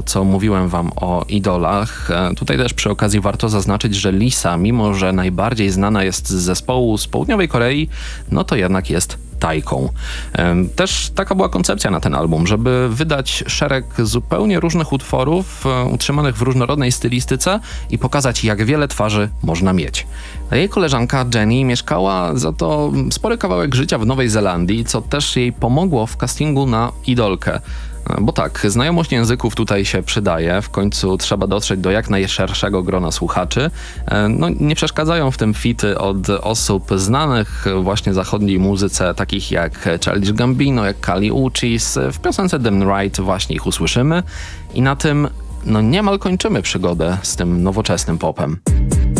co mówiłem wam o idolach. Tutaj też przy okazji warto zaznaczyć, że Lisa, mimo że najbardziej znana jest z zespołu z Południowej Korei, no to jednak jest Tajką. Też taka była koncepcja na ten album, żeby wydać szereg zupełnie różnych utworów utrzymanych w różnorodnej stylistyce i pokazać, jak wiele twarzy można mieć. A jej koleżanka Jennie mieszkała za to spory kawałek życia w Nowej Zelandii, co też jej pomogło w castingu na idolkę. Bo tak, znajomość języków tutaj się przydaje, w końcu trzeba dotrzeć do jak najszerszego grona słuchaczy. No, nie przeszkadzają w tym featy od osób znanych właśnie zachodniej muzyce, takich jak Childish Gambino, jak Kali Uchis. W piosence Them Right właśnie ich usłyszymy i na tym niemal kończymy przygodę z tym nowoczesnym popem.